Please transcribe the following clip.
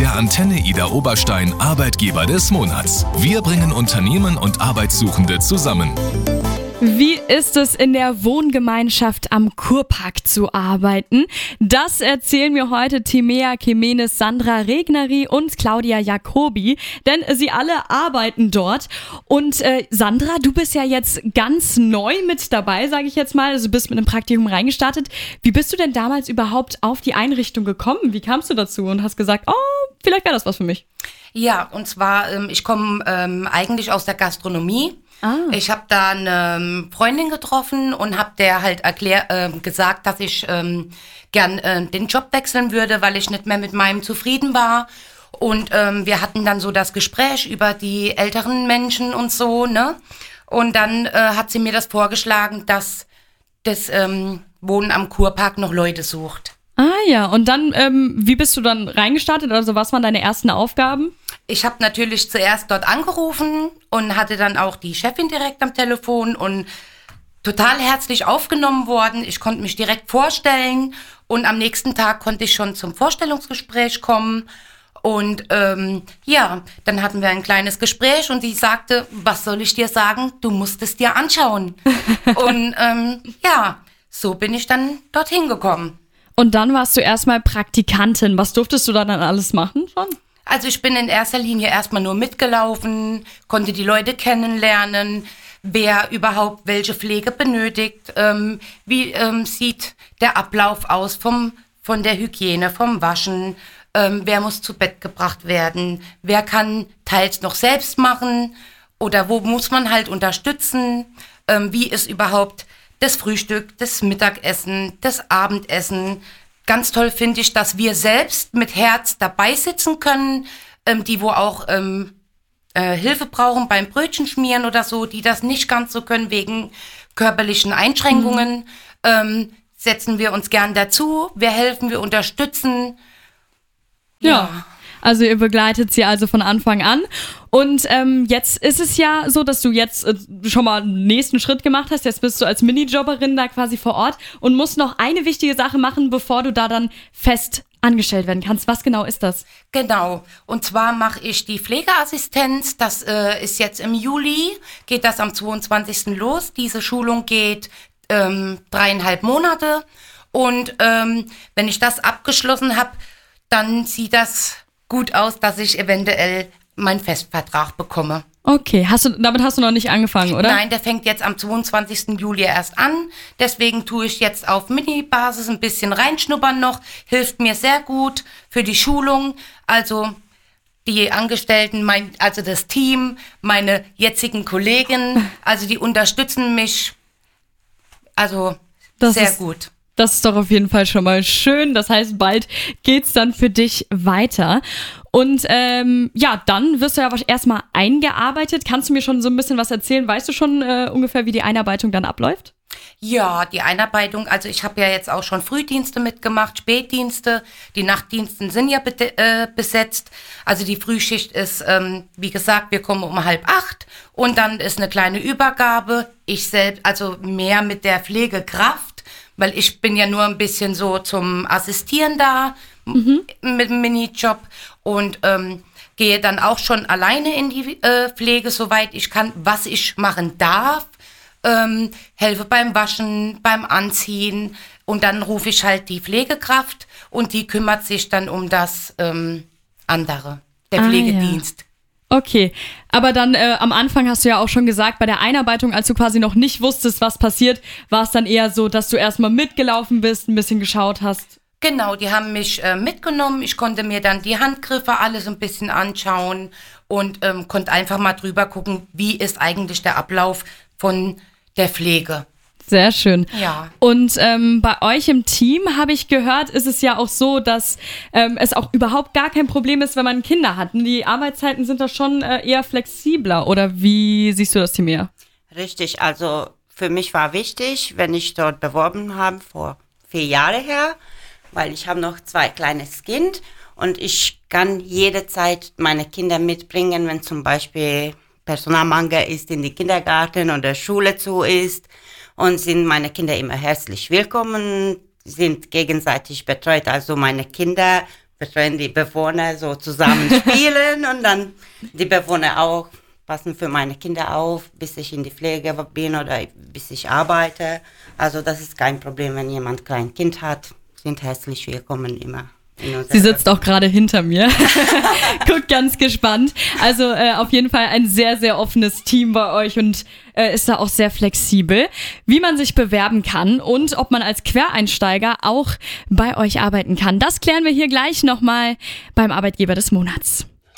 der Antenne Ida Oberstein Arbeitgeber des Monats. Wir bringen Unternehmen und Arbeitssuchende zusammen. Wie ist es in der Wohngemeinschaft am Kurpark zu arbeiten? Das erzählen mir heute Timea Kemenes, Sandra Regneri und Claudia Jacobi, denn sie alle arbeiten dort. Und Sandra, du bist ja jetzt ganz neu mit dabei, sage ich jetzt mal. Also du bist mit einem Praktikum reingestartet. Wie bist du denn damals überhaupt auf die Einrichtung gekommen? Wie kamst du dazu und hast gesagt, oh, vielleicht wäre das was für mich? Ja, und zwar, ich komme eigentlich aus der Gastronomie. Ich habe da eine Freundin getroffen und habe der halt gesagt, dass ich gern den Job wechseln würde, weil ich nicht mehr mit meinem zufrieden war. Und wir hatten dann so das Gespräch über die älteren Menschen und so, ne? Und dann hat sie mir das vorgeschlagen, dass das Wohnen am Kurpark noch Leute sucht. Ah ja, und dann, wie bist du dann reingestartet? Also was waren deine ersten Aufgaben? Ich habe natürlich zuerst dort angerufen und hatte dann auch die Chefin direkt am Telefon und total herzlich aufgenommen worden. Ich konnte mich direkt vorstellen und am nächsten Tag konnte ich schon zum Vorstellungsgespräch kommen. Und ja, dann hatten wir ein kleines Gespräch und sie sagte, was soll ich dir sagen? Du musst es dir anschauen. Und ja, so bin ich dann dorthin gekommen. Und dann warst du erstmal Praktikantin. Was durftest du dann alles machen schon? Also ich bin in erster Linie erstmal nur mitgelaufen, konnte die Leute kennenlernen, wer überhaupt welche Pflege benötigt, wie sieht der Ablauf aus von der Hygiene, vom Waschen, wer muss zu Bett gebracht werden, wer kann teils noch selbst machen oder wo muss man halt unterstützen, wie ist überhaupt das Frühstück, das Mittagessen, das Abendessen. Ganz toll finde ich, dass wir selbst mit Herz dabei sitzen können, die wo auch Hilfe brauchen beim Brötchenschmieren oder so, die das nicht ganz so können wegen körperlichen Einschränkungen. Setzen wir uns gern dazu, wir helfen, wir unterstützen. Ja. Also ihr begleitet sie also von Anfang an. Und jetzt ist es ja so, dass du jetzt schon mal einen nächsten Schritt gemacht hast. Jetzt bist du als Minijobberin da quasi vor Ort und musst noch eine wichtige Sache machen, bevor du da dann fest angestellt werden kannst. Was genau ist das? Genau. Und zwar mache ich die Pflegeassistenz. Das ist jetzt im Juli, geht das am 22. los. Diese Schulung geht 3,5 Monate. Und wenn ich das abgeschlossen habe, dann sieht das gut aus, dass ich eventuell meinen Festvertrag bekomme. Okay, damit hast du noch nicht angefangen, oder? Nein, der fängt jetzt am 22. Juli erst an. Deswegen tue ich jetzt auf Mini-Basis ein bisschen reinschnuppern noch. Hilft mir sehr gut für die Schulung. Also die Angestellten, also das Team, meine jetzigen Kollegen, also die unterstützen mich also sehr gut. Das ist doch auf jeden Fall schon mal schön. Das heißt, bald geht's dann für dich weiter. Und ja, dann wirst du ja erstmal eingearbeitet. Kannst du mir schon so ein bisschen was erzählen? Weißt du schon ungefähr, wie die Einarbeitung dann abläuft? Ja, die Einarbeitung, also ich habe ja jetzt auch schon Frühdienste mitgemacht, Spätdienste. Die Nachtdiensten sind ja besetzt. Also die Frühschicht ist, wie gesagt, wir kommen um 7:30 und dann ist eine kleine Übergabe. Ich selbst, also mehr mit der Pflegekraft, weil ich bin ja nur ein bisschen so zum Assistieren da mit dem Minijob und gehe dann auch schon alleine in die Pflege, soweit ich kann, was ich machen darf. Helfe beim Waschen, beim Anziehen und dann rufe ich halt die Pflegekraft und die kümmert sich dann um das andere, der Pflegedienst. Ja. Okay, aber dann am Anfang hast du ja auch schon gesagt, bei der Einarbeitung, als du quasi noch nicht wusstest, was passiert, war es dann eher so, dass du erstmal mitgelaufen bist, ein bisschen geschaut hast. Genau, die haben mich mitgenommen. Ich konnte mir dann die Handgriffe alles ein bisschen anschauen und konnte einfach mal drüber gucken, wie ist eigentlich der Ablauf von der Pflege. Sehr schön. Ja. Und bei euch im Team, habe ich gehört, ist es ja auch so, dass es auch überhaupt gar kein Problem ist, wenn man Kinder hat. Die Arbeitszeiten sind da schon eher flexibler. Oder wie siehst du das, Timea? Richtig, also für mich war wichtig, wenn ich dort beworben habe, vor 4 Jahren her, weil ich habe noch 2 kleines Kind und ich kann jederzeit meine Kinder mitbringen, wenn zum Beispiel Personalmangel ist in die Kindergarten oder Schule zu ist. Und sind meine Kinder immer herzlich willkommen, sind gegenseitig betreut. Also meine Kinder betreuen die Bewohner so zusammen spielen und dann die Bewohner auch passen für meine Kinder auf, bis ich in die Pflege bin oder bis ich arbeite. Also das ist kein Problem, wenn jemand ein kleines Kind hat, sind herzlich willkommen immer. Sie sitzt auch gerade hinter mir. Guckt ganz gespannt. Also auf jeden Fall ein sehr, sehr offenes Team bei euch und ist da auch sehr flexibel. Wie man sich bewerben kann und ob man als Quereinsteiger auch bei euch arbeiten kann, das klären wir hier gleich nochmal beim Arbeitgeber des Monats.